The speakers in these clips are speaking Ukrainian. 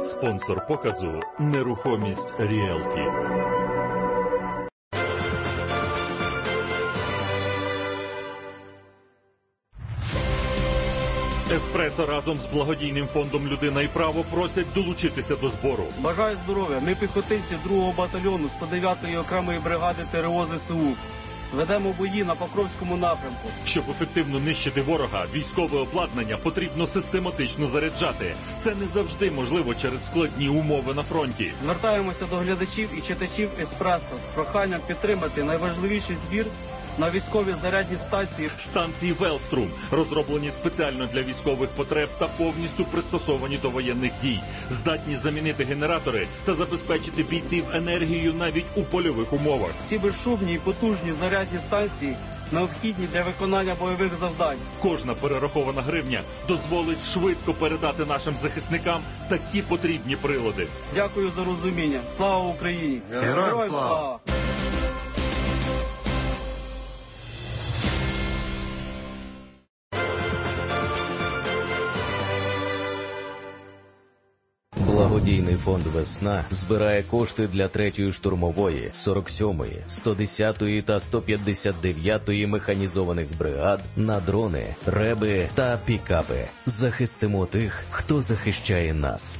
Спонсор показу «Нерухомість Ріелті». Еспресо разом з благодійним фондом «Людина і право» просять долучитися до збору. Бажаю здоров'я. Ми піхотинці 2-го батальйону 109-ї окремої бригади ТРО ЗСУ. Ведемо бої на Покровському напрямку. Щоб ефективно нищити ворога, військове обладнання потрібно систематично заряджати. Це не завжди можливо через складні умови на фронті. Звертаємося до глядачів і читачів Еспресо з проханням підтримати найважливіший збір на військові зарядні станції. Станції Велструм розроблені спеціально для військових потреб та повністю пристосовані до воєнних дій. Здатні замінити генератори та забезпечити бійців енергією навіть у польових умовах. Ці безшумні і потужні зарядні станції необхідні для виконання бойових завдань. Кожна перерахована гривня дозволить швидко передати нашим захисникам такі потрібні прилади. Дякую за розуміння. Слава Україні! Героям слава! Благодійний фонд «Весна» збирає кошти для 3-ї штурмової, 47-ї, 110-ї та 159-ї механізованих бригад на дрони, реби та пікапи. Захистимо тих, хто захищає нас.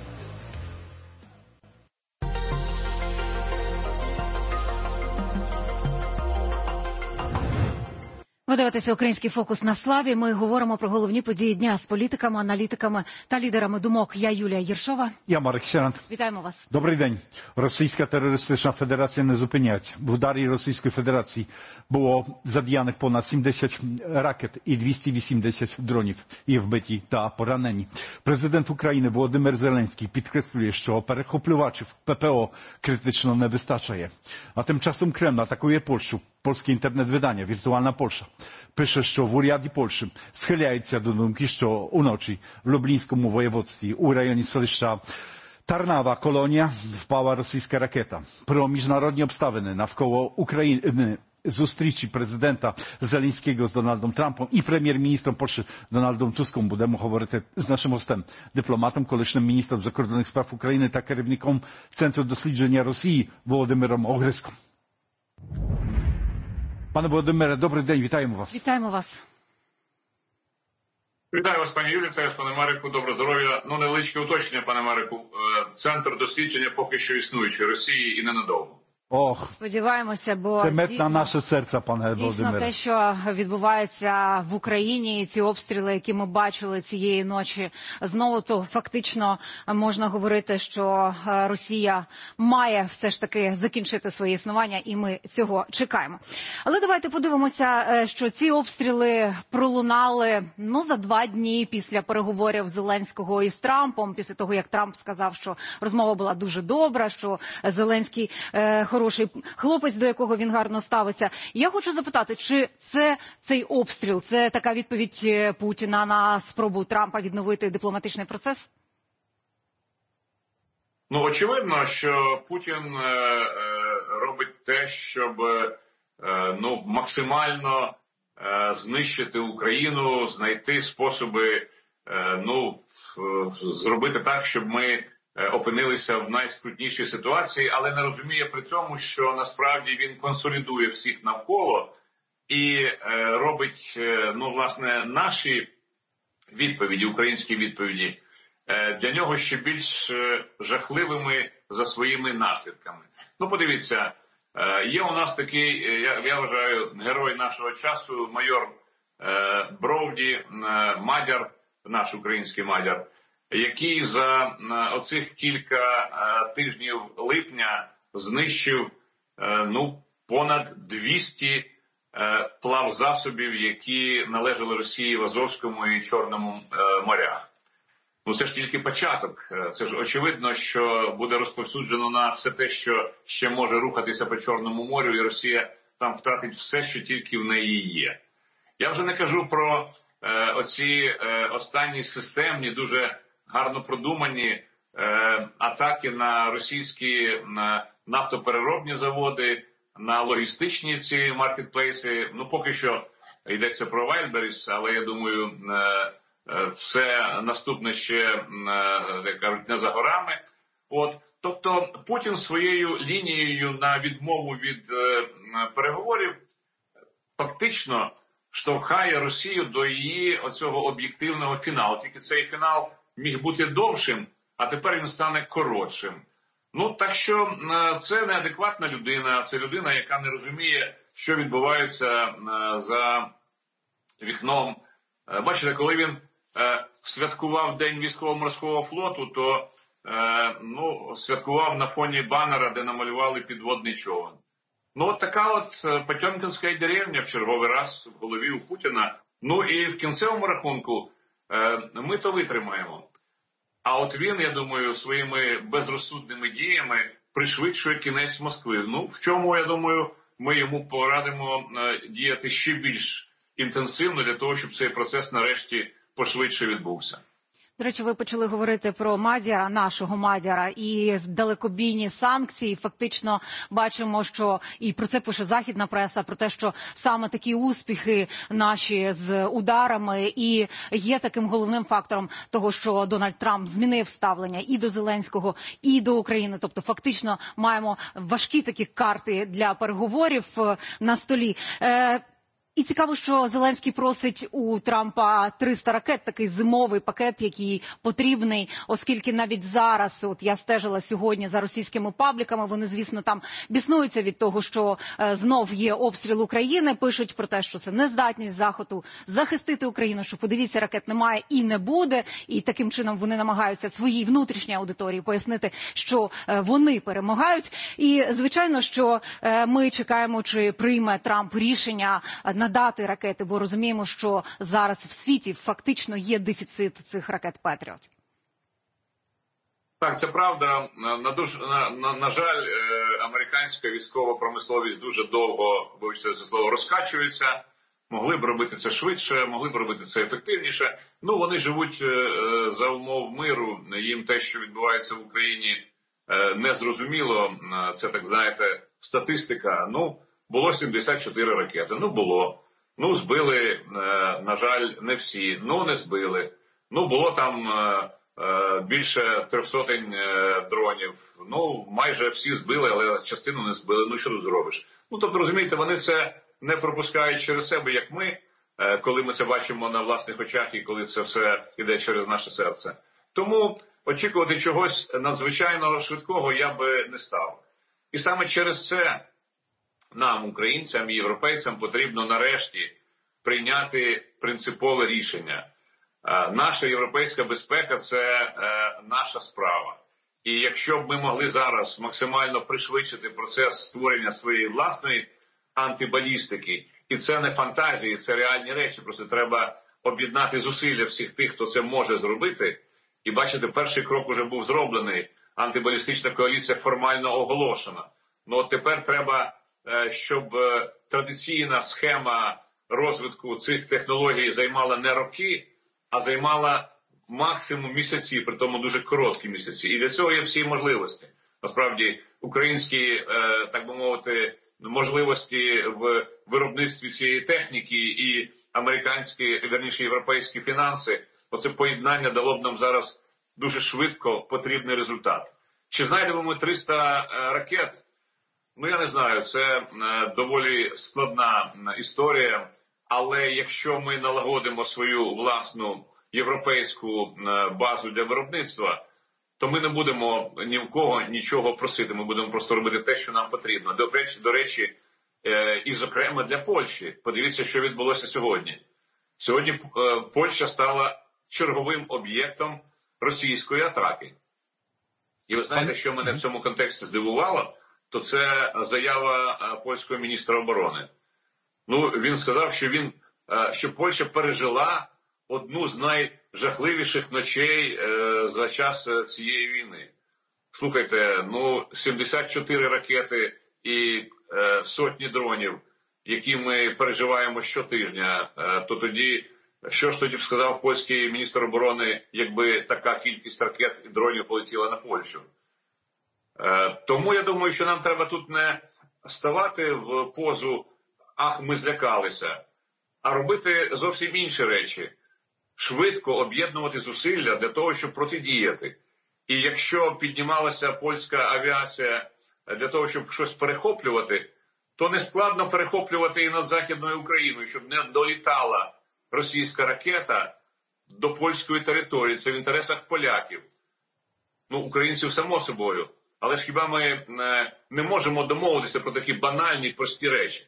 Ви дивитеся «Український фокус» на славі. Ми говоримо про головні події дня з політиками, аналітиками та лідерами думок. Я Юлія Єршова. Я Марек Сєрант. Вітаємо вас. Добрий день. Російська терористична федерація не зупиняється. В ударі Російської Федерації було задіяних понад 70 ракет і 280 дронів і вбиті та поранені. Президент України Володимир Зеленський підкреслює, що перехоплювачів ППО критично не вистачає. А тим часом Кремль атакує Польщу. Polskie інтернет-видання «Віртуальна Польща» пише, що в уряді Польщі схиляються до думки, що уночі в Люблінському воєводстві у районі селища Тарнава, Колонія, впала російська ракета. Про міжнародні обставини навколо України зустрічі президента Зеленського з Дональдом Трампом і прем'єр-міністром Польщі Дональдом Туском будемо говорити з нашим гостем, дипломатом, колишнім міністром закордонних справ України та керівником Центру дослідження Росії Володимиром Огриском. Пане Володимире, добрий день, вітаємо вас. Вітаємо вас. Вітаю вас, пані Юлі, вітаю вас, пане Марику, доброго здоров'я. Невеличке уточнення, пане Марику. Центр дослідження поки що існуючий Росії і ненадовго. Ох, сподіваємося, бо це мед на наше серце, пане Володимире. Дійсно, те, що відбувається в Україні, ці обстріли, які ми бачили цієї ночі, знову то фактично можна говорити, що Росія має все ж таки закінчити своє існування, і ми цього чекаємо. Але давайте подивимося, що ці обстріли пролунали за 2 дні після переговорів Зеленського із Трампом, після того, як Трамп сказав, що розмова була дуже добра, що Зеленський хороший хлопець, до якого він гарно ставиться. Я хочу запитати, чи цей обстріл, це така відповідь Путіна на спробу Трампа відновити дипломатичний процес? Очевидно, що Путін робить те, щоб максимально знищити Україну, знайти способи, зробити так, щоб ми опинилися в найскрутнішій ситуації, але не розуміє при цьому, що насправді він консолідує всіх навколо і робить, власне, наші відповіді, українські відповіді, для нього ще більш жахливими за своїми наслідками. Подивіться, є у нас такий, я вважаю, герой нашого часу, майор Бровді, мадяр, наш український мадяр, який за оцих кілька тижнів липня знищив понад 200 плавзасобів, які належали Росії в Азовському і Чорному морях. Це ж тільки початок. Це ж очевидно, що буде розповсюджено на все те, що ще може рухатися по Чорному морю, і Росія там втратить все, що тільки в неї є. Я вже не кажу про оці останні системні, дуже гарно продумані атаки на російські нафтопереробні заводи, на логістичні ці маркетплейси. Поки що йдеться про Wildberries, але я думаю, все наступне ще, як кажуть, не за горами. Тобто Путін своєю лінією на відмову від переговорів фактично штовхає Росію до її оцього об'єктивного фіналу. Тільки цей фінал міг бути довшим, а тепер він стане коротшим. Так що це неадекватна людина, це людина, яка не розуміє, що відбувається за вікном. Бачите, коли він святкував День військово-морського флоту, то святкував на фоні банера, де намалювали підводний човен. Така Потьомкінська деревня в черговий раз в голові у Путіна. І в кінцевому рахунку ми то витримаємо. А він, я думаю, своїми безрозсудними діями пришвидшує кінець Москви. В чому, я думаю, ми йому порадимо діяти ще більш інтенсивно для того, щоб цей процес нарешті пошвидше відбувся. До речі, ви почали говорити про Мадяра, нашого Мадяра, і далекобійні санкції. Фактично бачимо, що і про це пише західна преса, про те, що саме такі успіхи наші з ударами і є таким головним фактором того, що Дональд Трамп змінив ставлення і до Зеленського, і до України. Тобто фактично маємо важкі такі карти для переговорів на столі. І цікаво, що Зеленський просить у Трампа 300 ракет, такий зимовий пакет, який потрібний, оскільки навіть зараз, я стежила сьогодні за російськими пабліками, вони, звісно, там біснуються від того, що знов є обстріл України, пишуть про те, що це нездатність Заходу захистити Україну, що, подивіться, ракет немає і не буде, і таким чином вони намагаються своїй внутрішній аудиторії пояснити, що вони перемагають. І, звичайно, що ми чекаємо, чи прийме Трамп рішення надати ракети, бо розуміємо, що зараз в світі фактично є дефіцит цих ракет «Петріот». Так, це правда. На жаль, американська військова промисловість дуже довго, вибачте це слово, розкачується. Могли б робити це швидше, могли б робити це ефективніше. Вони живуть за умов миру. Їм те, що відбувається в Україні, не зрозуміло. Це, так знаєте, статистика. Було 74 ракети. Було. Збили, на жаль, не всі. Не збили. Було там більше 300 дронів. Майже всі збили, але частину не збили. Що тут зробиш? Тобто, розумієте, вони це не пропускають через себе, як ми, коли ми це бачимо на власних очах і коли це все йде через наше серце. Тому очікувати чогось надзвичайно швидкого я би не став. І саме через це нам, українцям і європейцям, потрібно нарешті прийняти принципове рішення. Наша європейська безпека – це наша справа. І якщо б ми могли зараз максимально пришвидшити процес створення своєї власної антибалістики, і це не фантазії, це реальні речі, просто треба об'єднати зусилля всіх тих, хто це може зробити. І бачите, перший крок уже був зроблений, антибалістична коаліція формально оголошена. От тепер треба, щоб традиційна схема розвитку цих технологій займала не роки, а займала максимум місяці, при тому дуже короткі місяці. І для цього є всі можливості. Насправді, українські, так би мовити, можливості в виробництві цієї техніки і американські, вірніше, європейські фінанси, оце поєднання дало б нам зараз дуже швидко потрібний результат. Чи знайдемо ми 300 ракет? Я не знаю, це доволі складна історія, але якщо ми налагодимо свою власну європейську базу для виробництва, то ми не будемо ні в кого нічого просити, ми будемо просто робити те, що нам потрібно. До речі, і зокрема для Польщі. Подивіться, що відбулося сьогодні. Сьогодні Польща стала черговим об'єктом російської атаки. І ви знаєте, що мене в цьому контексті здивувало? То це заява польського міністра оборони. Він сказав, що Польща пережила одну з найжахливіших ночей за час цієї війни. Слухайте, 74 ракети і сотні дронів, які ми переживаємо щотижня, то тоді, що ж тоді б сказав польський міністр оборони, якби така кількість ракет і дронів полетіла на Польщу? Тому я думаю, що нам треба тут не ставати в позу «ах, ми злякалися», а робити зовсім інші речі. швидко об'єднувати зусилля для того, щоб протидіяти. І якщо піднімалася польська авіація для того, щоб щось перехоплювати, то не складно перехоплювати і над Західною Україною, щоб не долітала російська ракета до польської території. Це в інтересах поляків. Ну, українців само собою. Але ж хіба ми не можемо домовитися про такі банальні, прості речі?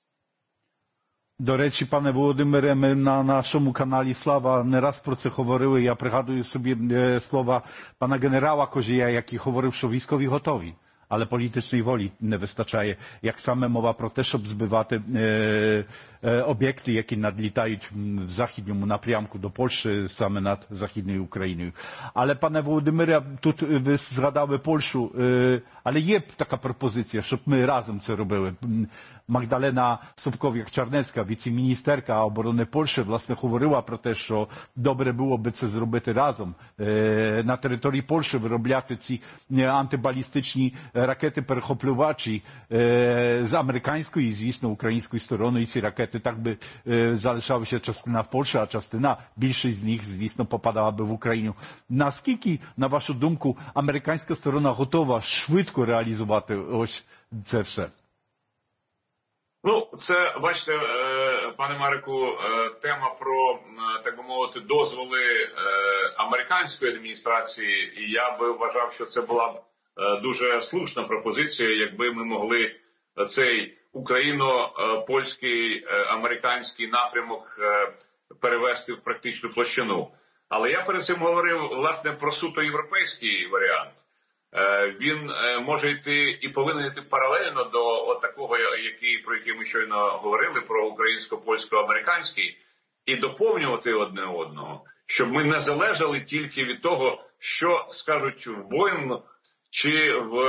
До речі, пане Володимире, ми на нашому каналі «Слава» не раз про це говорили. Я пригадую собі слова пана генерала Козія, який говорив, що військові готові, але політичної волі не вистачає. Як саме мова про те, щоб збивати об'єкти, які надлітають в західному напрямку до Польщі, саме над Західною Україною. Але, пане Володимире, тут ви згадали Польщу, але є така пропозиція, щоб ми разом це робили. Magdalena Sobkowiak-Czarnecka, віце-міністерка оборони Польщі, власне, говорила про те, що добре було би це зробити разом. На території Польщі виробляти ці антибалістичні ракети-перехоплювачі з американської, звісно, української сторони. І ці ракети так би залишалася частина в Польщі, а частина, більшість з них, звісно, попадала би в Україну. Наскільки, на вашу думку, американська сторона готова швидко реалізувати ось це все? Ну, це, бачите, пане Марику, тема про, так би мовити, дозволи американської адміністрації, і я би вважав, що це була б дуже слушна пропозиція, якби ми могли цей україно-польський американський напрямок перевести в практичну площину. Але я перед цим говорив, власне, про суто європейський варіант. Він може йти і повинен йти паралельно до от такого, про який ми щойно говорили, про українсько-польсько-американський, і доповнювати одне одного, щоб ми не залежали тільки від того, що скажуть в Боїнгу чи в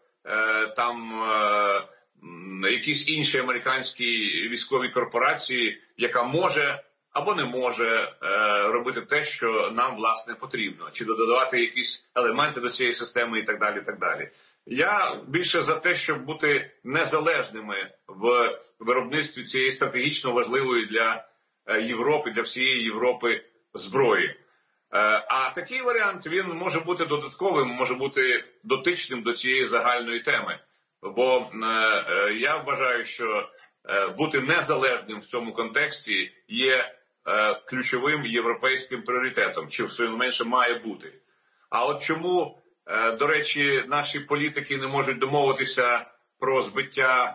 якійсь іншій американській військовій корпорації, яка може або не може робити те, що нам, власне, потрібно, чи додавати якісь елементи до цієї системи і так далі, і так далі. Я більше за те, щоб бути незалежними в виробництві цієї стратегічно важливої для Європи, для всієї Європи зброї. А такий варіант, він може бути додатковим, може бути дотичним до цієї загальної теми. Бо я вважаю, що бути незалежним в цьому контексті є ключовим європейським пріоритетом, чи все менше має бути. А от чому, до речі, наші політики не можуть домовитися про збиття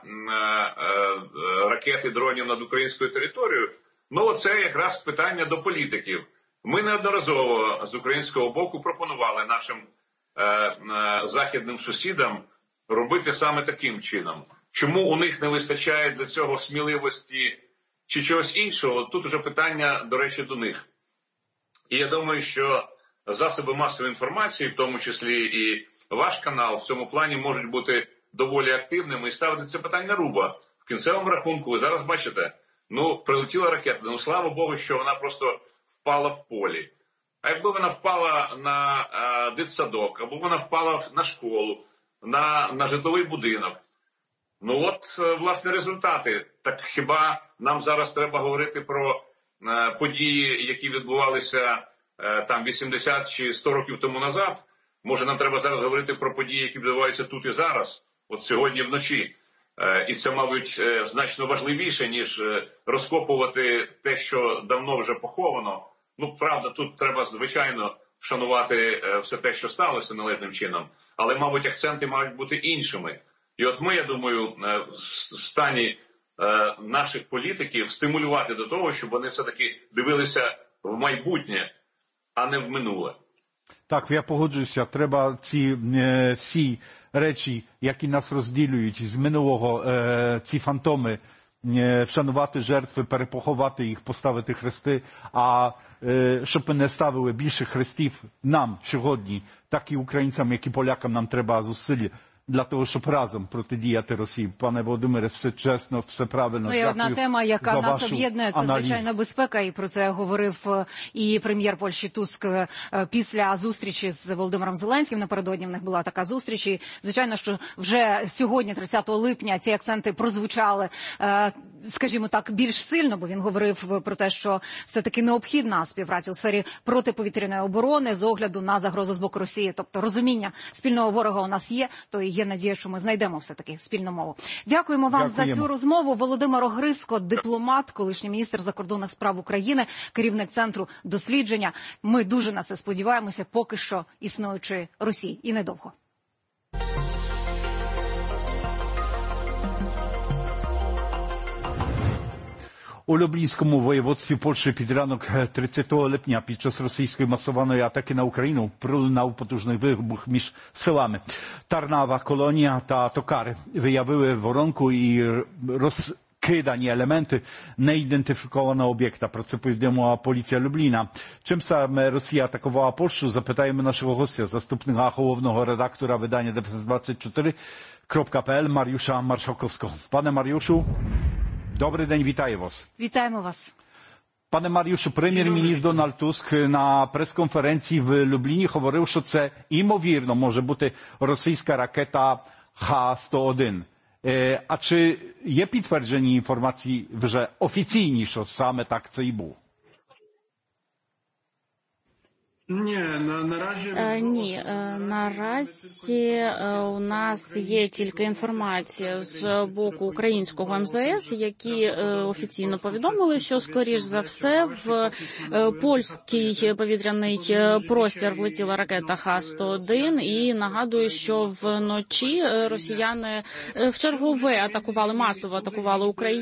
ракет і дронів над українською територією, ну це якраз питання до політиків. Ми неодноразово з українського боку пропонували нашим західним сусідам робити саме таким чином. Чому у них не вистачає для цього сміливості чи чогось іншого, тут вже питання, до речі, до них. І я думаю, що засоби масової інформації, в тому числі і ваш канал, в цьому плані можуть бути доволі активними і ставити це питання на руба. В кінцевому рахунку, ви зараз бачите, прилетіла ракета, слава Богу, що вона просто впала в полі. А якби вона впала на дитсадок, або вона впала на школу, на житловий будинок, власне, результати. Так хіба нам зараз треба говорити про події, які відбувалися 80 чи 100 років тому назад? Може, нам треба зараз говорити про події, які відбуваються тут і зараз, от сьогодні вночі? І це, мабуть, значно важливіше, ніж розкопувати те, що давно вже поховано. Правда, тут треба, звичайно, вшанувати все те, що сталося належним чином. Але, мабуть, акценти мають бути іншими. І от ми, я думаю, в стані наших політиків стимулювати до того, щоб вони все-таки дивилися в майбутнє, а не в минуле. Так, я погоджуюся. Треба ці всі речі, які нас розділюють з минулого, ці фантоми, вшанувати жертви, перепоховати їх, поставити хрести, а щоб ми не ставили більше хрестів нам сьогодні, так і українцям, як і полякам нам треба зусиль для того, щоб разом протидіяти Росії. Пане Володимире, все чесно, все правильно. Є одна тема, яка нас об'єднує, це звичайно безпека, і про це говорив і прем'єр Польщі Туск після зустрічі з Володимиром Зеленським. Напередодні в них була така зустріч, і звичайно, що вже сьогодні, 30 липня, ці акценти прозвучали. скажімо так, більш сильно, бо він говорив про те, що все-таки необхідна співпраця у сфері протиповітряної оборони з огляду на загрозу з боку Росії. Тобто розуміння спільного ворога у нас є, то і є надія, що ми знайдемо все-таки спільну мову. Дякуємо вам за цю розмову. Володимир Огриско, дипломат, колишній міністр закордонних справ України, керівник Центру дослідження. Ми дуже на це сподіваємося, поки що існуючої Росії. І недовго. У Люблінському воєводстві Польщі під ранок 30 липня під час російської масованої атаки на Україну пролунав потужний вибух між селами. Тарнава, Колонія та Токари виявили воронку і розкидані елементи неідентифікованого об'єкта. Про це повідомила поліція Любліна. Чим саме Росія атакувала Польщу, запитаємо нашого гостя, заступника головного редактора видання defense24.pl Mariusza Marszałkowskiego. Panie Mariuszu, dobry dzień, witam was. Вітаємо вас. Пане Маріушу, прем'єр-міністр Дональд Туск на прес-конференції в Любліні говорив, що це імовірно може бути російська ракета Х-101. А чи є підтверджені інформації вже офіційні, що саме так це і було? Ні, наразі у нас є тільки інформація з боку українського МЗС, які офіційно повідомили, що, скоріш за все, в польський повітряний простір влетіла ракета Х-101, і нагадую, що вночі росіяни вчергове масово атакували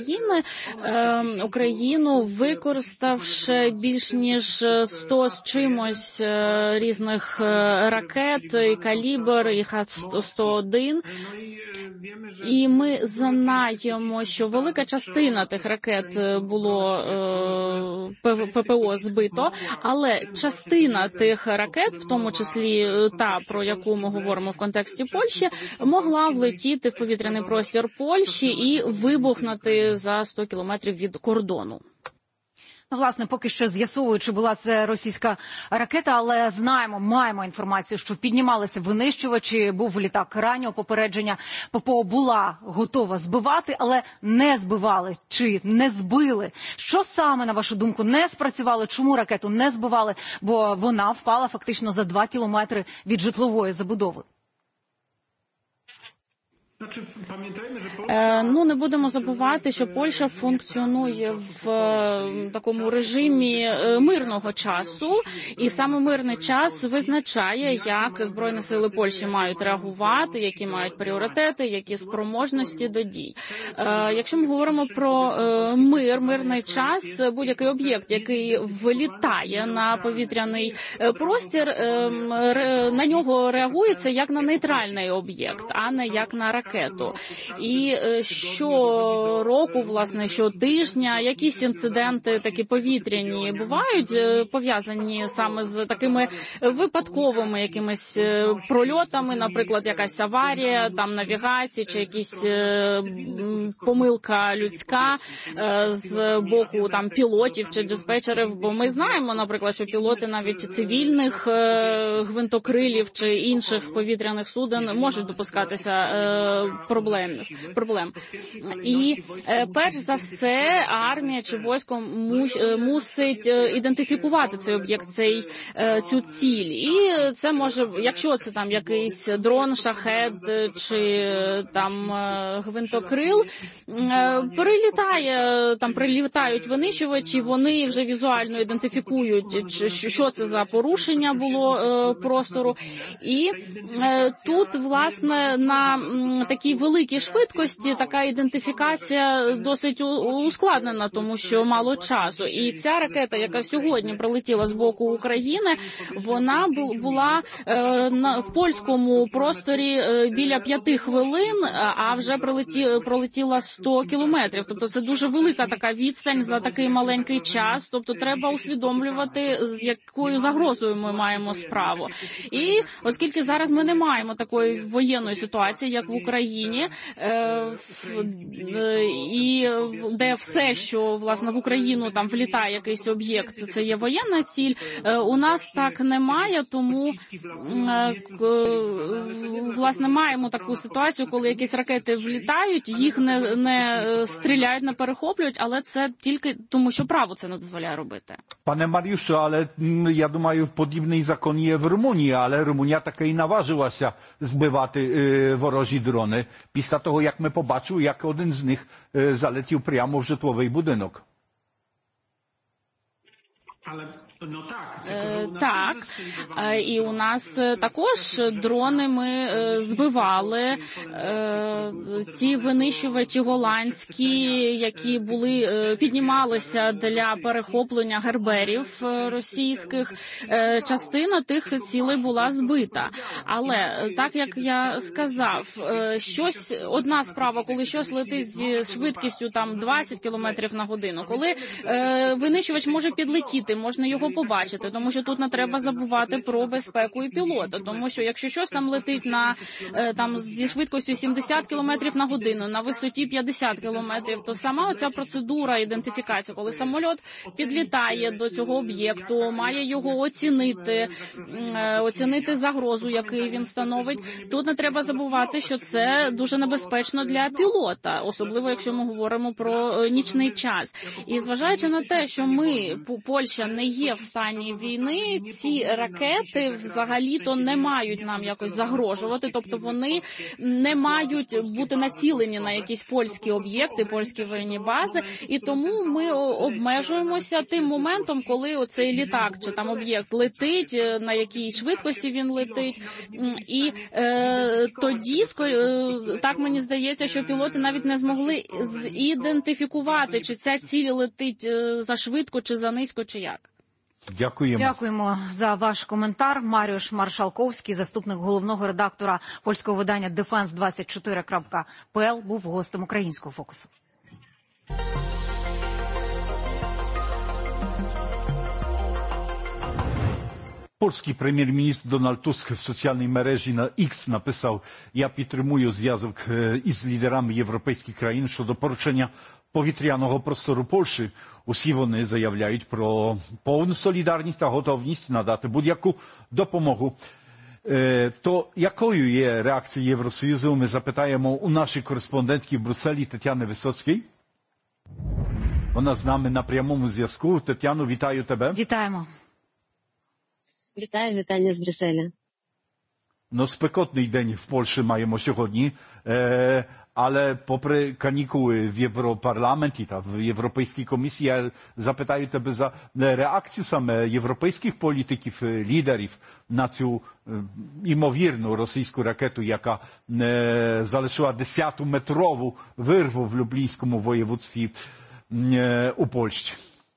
Україну, використавши більш ніж 100 з чимось різних ракет, і «Калібр», і Х-101. І ми знаємо, що велика частина тих ракет було ППО збито, але частина тих ракет, в тому числі та, про яку ми говоримо в контексті Польщі, могла влетіти в повітряний простір Польщі і вибухнути за 100 кілометрів від кордону. Ну, власне, поки що з'ясовують, чи була це російська ракета, але маємо інформацію, що піднімалися винищувачі, був літак раннього попередження. ППО була готова збивати, але не збивали чи не збили. Що саме, на вашу думку, не спрацювало? Чому ракету не збивали? Бо вона впала фактично за 2 кілометри від житлової забудови. Не будемо забувати, що Польща функціонує в такому режимі мирного часу, і саме мирний час визначає, як Збройні сили Польщі мають реагувати, які мають пріоритети, які спроможності до дій. Якщо ми говоримо про мирний час, будь-який об'єкт, який вилітає на повітряний простір, на нього реагується як на нейтральний об'єкт, а не як на ракету. І щороку, власне, щотижня якісь інциденти такі повітряні бувають, пов'язані саме з такими випадковими якимись прольотами, наприклад, якась аварія, там навігації, чи якісь помилка людська з боку там пілотів чи диспетчерів, бо ми знаємо, наприклад, що пілоти навіть цивільних гвинтокрилів чи інших повітряних суден можуть допускатися проблем. І перш за все армія чи військо мусить ідентифікувати цей об'єкт, цю ціль. І це може, якщо це там якийсь дрон, шахед чи там гвинтокрил, прилітають винищувачі, вони вже візуально ідентифікують, що це за порушення було простору. І тут, власне, на такій великій швидкості така ідентифікація досить ускладнена, тому що мало часу. І ця ракета, яка сьогодні прилетіла з боку України, вона була в польському просторі біля 5 хвилин, а вже пролетіла 100 кілометрів. Тобто це дуже велика така відстань за такий маленький час. Тобто треба усвідомлювати, з якою загрозою ми маємо справу. І оскільки зараз ми не маємо такої воєнної ситуації, як в Україні, Україні, і де все, що, власне, в Україну там влітає якийсь об'єкт, це є воєнна ціль. У нас так немає, тому, власне, маємо таку ситуацію, коли якісь ракети влітають, їх не стріляють, не перехоплюють, але це тільки тому, що право це не дозволяє робити. Panie Mariuszu, ale ja думаю, подібний закон є в Румунії, але Румунія таки і наважилася збивати ворожі дрони після того, як ми побачили, як один з них залетів прямо в житловий будинок. Так, і у нас також дрони ми збивали, ці винищувачі голландські, які піднімалися для перехоплення герберів російських, частина тих цілей була збита. Але, так як я сказав, одна справа, коли щось летить зі швидкістю там 20 км на годину, коли винищувач може підлетіти, можна його побачити, тому що тут не треба забувати про безпеку і пілота, тому що якщо щось там летить зі швидкістю 70 км на годину, на висоті 50 км, то сама оця процедура ідентифікації, коли самоліт підлітає до цього об'єкту, має його оцінити загрозу, яку він становить, тут не треба забувати, що це дуже небезпечно для пілота, особливо якщо ми говоримо про нічний час. І зважаючи на те, що Польща не є в стані війни, ці ракети взагалі-то не мають нам якось загрожувати, тобто вони не мають бути націлені на якісь польські об'єкти, польські воєнні бази, і тому ми обмежуємося тим моментом, коли оцей літак чи там об'єкт летить, на якій швидкості він летить, і тоді, так мені здається, що пілоти навіть не змогли ідентифікувати, чи ця ціль летить зашвидко, чи занизько, чи як. Дякуємо за ваш коментар. Маріуш Маршалковський, заступник головного редактора польського видання defense24.pl, був гостем українського фокусу. Польський прем'єр-міністр Дональд Туск в соціальній мережі на X написав: "Я підтримую зв'язок із лідерами європейських країн щодо порушення повітряного простору Польщі. Усі вони заявляють про повну солідарність та готовність надати будь-яку допомогу". То якою є реакція Євросоюзу? Ми запитаємо у нашої кореспондентки в Брюсселі Тетяни Висоцькій. Вона з нами на прямому зв'язку. Тетяно, вітаю тебе. Вітаємо. Вітання з Брюсселя. Спекотний день в Польщі маємо сьогодні, але попри канікули в Європарламенті та в Європейській комісії, я запитаю тебе за реакцію саме європейських політиків, лідерів на цю імовірну російську ракету, яка залишила 10-метрову вирву в Люблінському воєводстві у Польщі.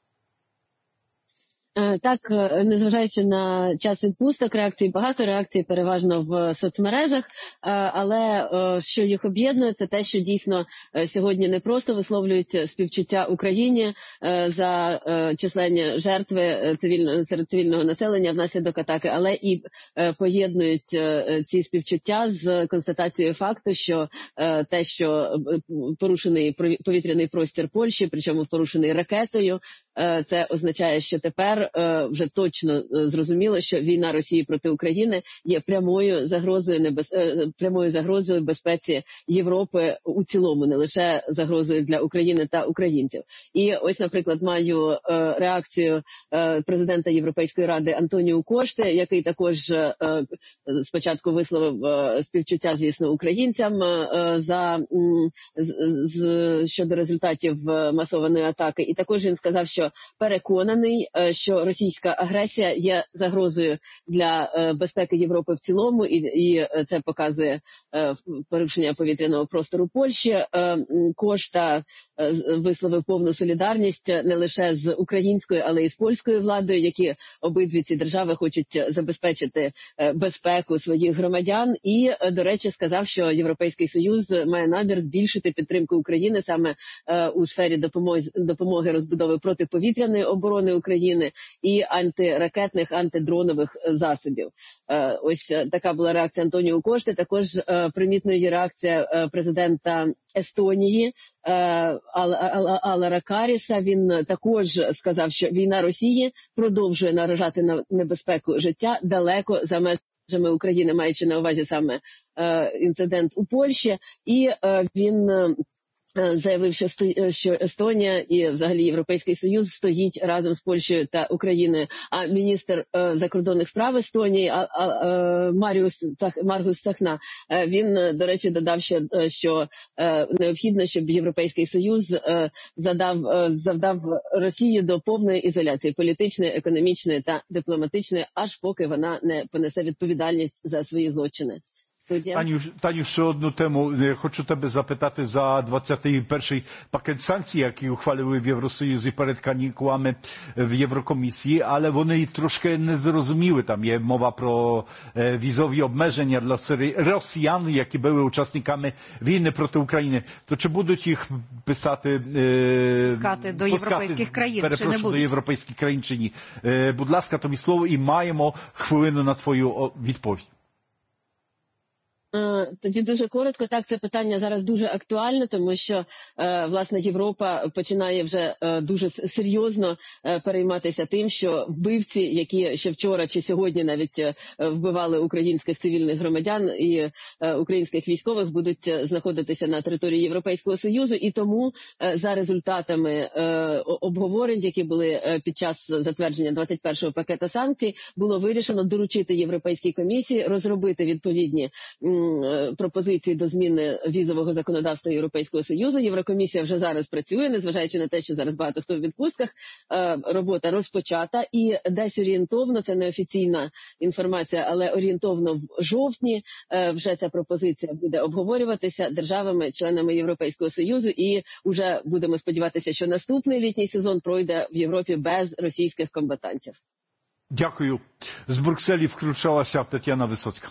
Так, незважаючи на час відпусток, багато реакцій переважно в соцмережах, але що їх об'єднує, це те, що дійсно сьогодні не просто висловлюють співчуття Україні за численні жертви серед цивільного населення внаслідок атаки, але і поєднують ці співчуття з констатацією факту, що те, що порушений повітряний простір Польщі, причому порушений ракетою, це означає, що тепер вже точно зрозуміло, що війна Росії проти України є прямою загрозою безпеці Європи у цілому, не лише загрозою для України та українців. І ось, наприклад, маю реакцію президента Європейської ради Антоніо Кошти, який також спочатку висловив співчуття, звісно, українцям щодо результатів масованої атаки. І також він сказав, що переконаний, що російська агресія є загрозою для безпеки Європи в цілому, і це показує порушення повітряного простору Польщі. Кошта висловив повну солідарність не лише з українською, але й з польською владою, які обидві ці держави хочуть забезпечити безпеку своїх громадян. І, до речі, сказав, що Європейський Союз має намір збільшити підтримку України саме у сфері допомоги розбудови протиповітряної оборони України і антиракетних, антидронових засобів. Ось така була реакція Антоніо Кошти. Також примітною є реакція президента Естонії Алара Каріса. Він також сказав, що війна Росії продовжує наражати на небезпеку життя далеко за межами України, маючи на увазі саме інцидент у Польщі. І він заявив, що Естонія і взагалі Європейський Союз стоїть разом з Польщею та Україною. А міністр закордонних справ Естонії Маргус Цахна, він, до речі, додав, що необхідно, щоб Європейський Союз завдав Росії до повної ізоляції політичної, економічної та дипломатичної, аж поки вона не понесе відповідальність за свої злочини. Таню, ще одну тему. Хочу тебе запитати за 21-й пакет санкцій, які ухвалили в Євросоюзі перед канікулами в Єврокомісії, але вони трошки не зрозуміли. Там є мова про візові обмеження для росіян, які були учасниками війни проти України. То чи будуть їх писати до європейських країн, чи не будуть? До європейських країн чи ні? Будь ласка, тобі слово, і маємо хвилину на твою відповідь. Тоді дуже коротко. Так, це питання зараз дуже актуальне, тому що, власне, Європа починає вже дуже серйозно перейматися тим, що вбивці, які ще вчора чи сьогодні навіть вбивали українських цивільних громадян і українських військових, будуть знаходитися на території Європейського Союзу. І тому за результатами обговорень, які були під час затвердження 21-го пакета санкцій, було вирішено доручити Європейській комісії розробити відповідні пропозиції до зміни візового законодавства Європейського Союзу. Єврокомісія вже зараз працює, незважаючи на те, що зараз багато хто в відпустках. Робота розпочата і десь орієнтовно, це не офіційна інформація, але орієнтовно в жовтні вже ця пропозиція буде обговорюватися державами-членами Європейського Союзу, і вже будемо сподіватися, що наступний літній сезон пройде в Європі без російських комбатантів. Дякую. З Брюкселі включалася Тетяна Висоцька.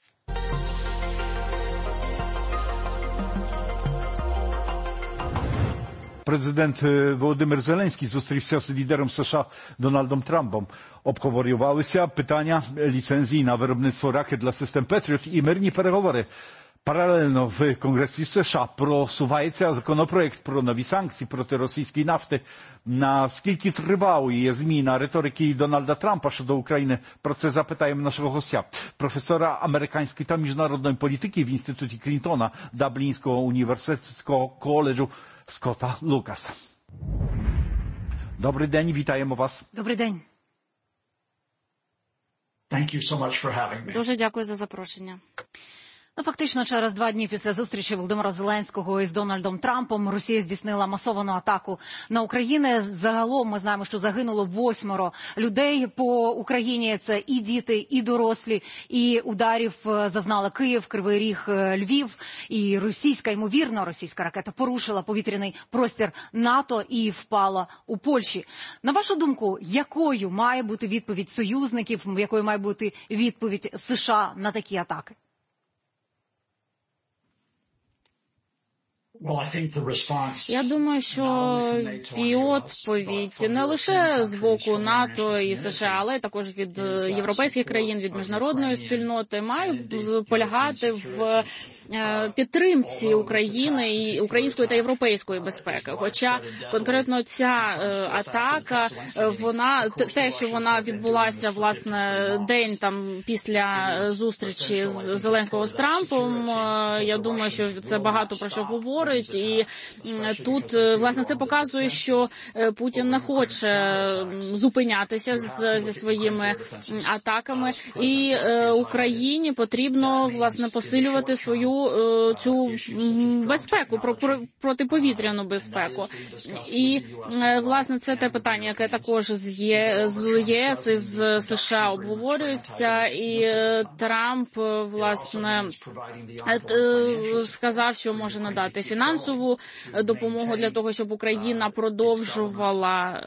Президент Володимир Зеленський зустрівся з лідером США Дональдом Трампом. Обговорювалися питання ліцензії на виробництво ракет для систем Петріот і мирні переговори. Паралельно в Конгресі США просувається законопроект про нові санкції проти російської нафти. Наскільки тривалою є зміна риторики Дональда Трампа щодо України? Про це запитаємо нашого гостя, професора американської та міжнародної політики в Інституті Клінтона Даблінського університетського коледжу Скотта Лукаса. Добрий день, вітаємо вас. Добрий день. Дуже дякую за запрошення. Фактично, через 2 дні після зустрічі Володимира Зеленського із Дональдом Трампом Росія здійснила масовану атаку на Україну. Загалом ми знаємо, що загинуло 8 людей по Україні. Це і діти, і дорослі. І ударів зазнали Київ, Кривий Ріг, Львів. І ймовірно, російська ракета порушила повітряний простір НАТО і впала у Польщі. На вашу думку, якою має бути відповідь союзників, якою має бути відповідь США на такі атаки? Я думаю, що відповідь не лише з боку НАТО і США, але також від європейських країн, від міжнародної спільноти має полягати в підтримці України і української та європейської безпеки. Хоча конкретно ця атака, те, що вона відбулася, власне, день там після зустрічі з Зеленського з Трампом, я думаю, що це багато про що говорить. І тут, власне, це показує, що Путін не хоче зупинятися зі своїми атаками. І Україні потрібно, власне, посилювати свою цю безпеку, про протиповітряну безпеку. І, власне, це те питання, яке також з ЄС і з США обговорюється. І Трамп, власне, сказав, що може надати фінансову допомогу для того, щоб Україна продовжувала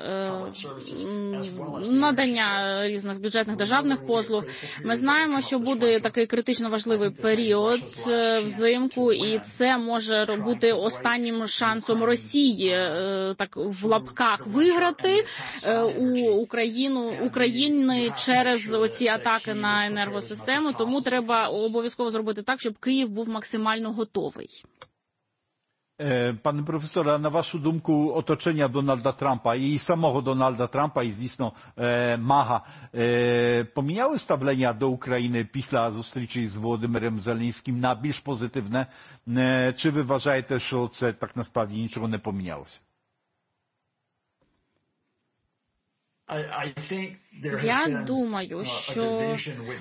надання різних бюджетних державних послуг. Ми знаємо, що буде такий критично важливий період взимку, і це може бути останнім шансом Росії, так в лапках, виграти у України через оці атаки на енергосистему. Тому треба обов'язково зробити так, щоб Київ був максимально готовий. Panie profesorze, na waszą думку otoczenia Donalda Trumpa i samego Donalda Trumpa i звісно Мага поміняли ставлення до України після зустрічі з Володимиром Зеленським на більш позитивне? Чи ви вважаєте, що це так насправді нічого не помінялося? Я думаю, що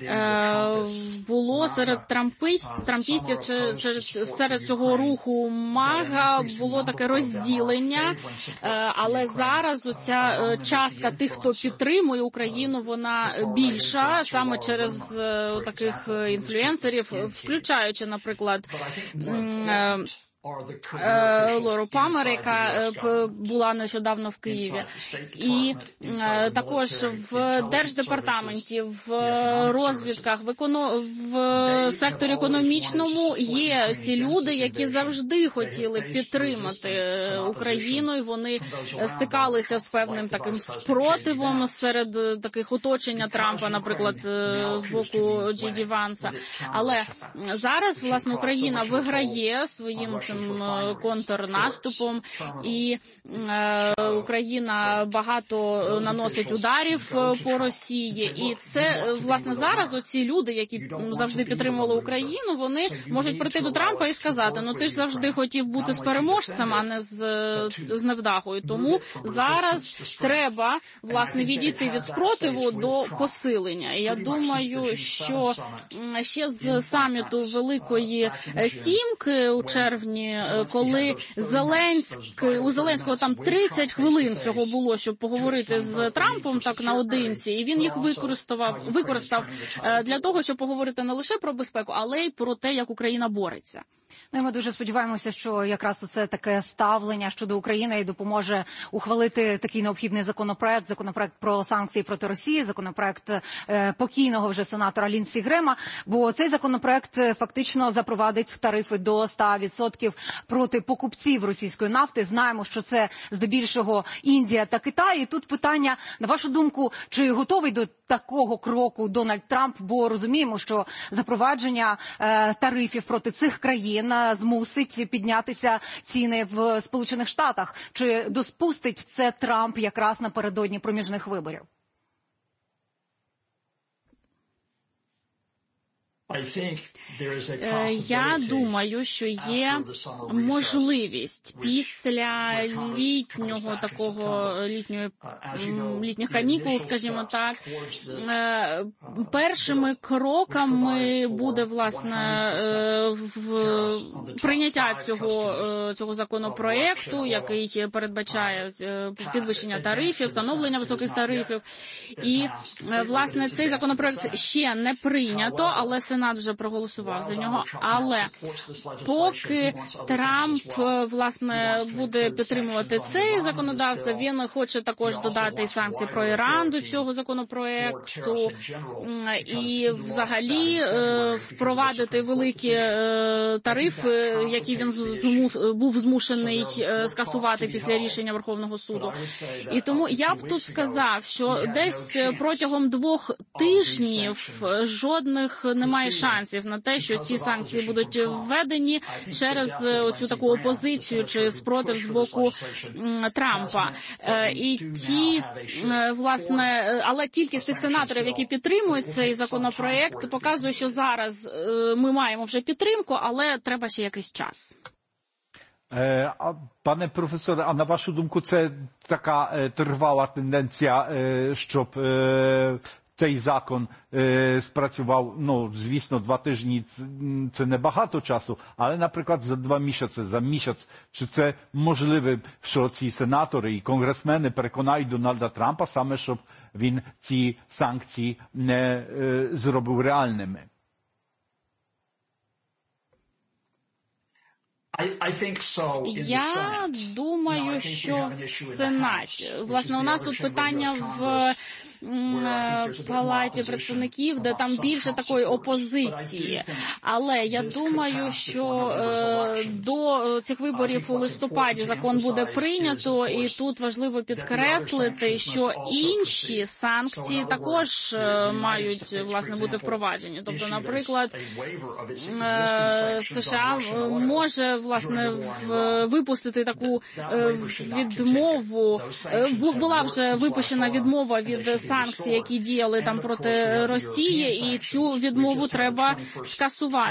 було серед трампістів, серед цього руху Мага було таке розділення, але зараз оця частка тих, хто підтримує Україну, вона більша, саме через таких інфлюенсерів, включаючи, наприклад, Лору Памер, яка була нещодавно в Києві. І також в Держдепартаменті, в розвідках, в секторі економічному є ці люди, які завжди хотіли підтримати Україну, і вони стикалися з певним таким спротивом серед таких оточення Трампа, наприклад, з боку Джей Ді Ванса. Але зараз, власне, Україна виграє своїм контрнаступом, і Україна багато наносить ударів по Росії. І це, власне, зараз оці люди, які завжди підтримували Україну, вони можуть прийти до Трампа і сказати, ну ти ж завжди хотів бути з переможцем, а не з невдахою. Тому зараз треба, власне, відійти від спротиву до посилення. І я думаю, що ще з саміту Великої Сімки у червні, коли у Зеленського там 30 хвилин всього було, щоб поговорити з Трампом так наодинці, і він їх використав для того, щоб поговорити не лише про безпеку, але й про те, як Україна бореться. Ну, і ми дуже сподіваємося, що якраз оце таке ставлення щодо України і допоможе ухвалити такий необхідний законопроект про санкції проти Росії, законопроект покійного вже сенатора Лінсі Грема, бо цей законопроект фактично запровадить тарифи до 100% проти покупців російської нафти. Знаємо, що це здебільшого Індія та Китай. І тут питання, на вашу думку, чи готовий до такого кроку Дональд Трамп, бо розуміємо, що запровадження тарифів проти цих країн змусить піднятися ціни в Сполучених Штатах. Чи допустить це Трамп якраз напередодні проміжних виборів? Я думаю, що є можливість після літніх канікул, цього так, першими кроками буде, власне, прийняття цього законопроекту, який передбачає підвищення тарифів, встановлення високих тарифів. І, власне, цей законопроект ще не прийнято, але Сенат вже проголосував за нього. Але поки Трамп, власне, буде підтримувати цей законодавство, він хоче також додати санкції про Іран до цього законопроекту і взагалі впровадити великі тарифи, які він був змушений скасувати після рішення Верховного суду. І тому я б тут сказав, що десь протягом 2 тижнів жодних немає шансів на те, що ці санкції будуть введені через цю таку опозицію чи спротив з боку Трампа. І але кількість тих сенаторів, які підтримують цей законопроект, показує, що зараз ми маємо вже підтримку, але треба ще якийсь час. Пане професоре, а на вашу думку, це така тривала тенденція, щоб цей закон спрацював, ну, звісно, 2 тижні – це небагато часу, але, наприклад, за 2 місяці, за місяць, чи це можливо, що ці сенатори і конгресмени переконають Дональда Трампа саме, щоб він ці санкції не зробив реальними? Я думаю, що в Сенаті. Власне, у нас тут питання в Палаті представників, де там більше такої опозиції. Але я думаю, що до цих виборів у листопаді закон буде прийнято, і тут важливо підкреслити, що інші санкції також мають, власне, бути впроваджені. Тобто, наприклад, США може, власне, випустити таку відмову. Була вже випущена відмова від санкцій, які діяли там проти Росії, і цю відмову треба скасувати.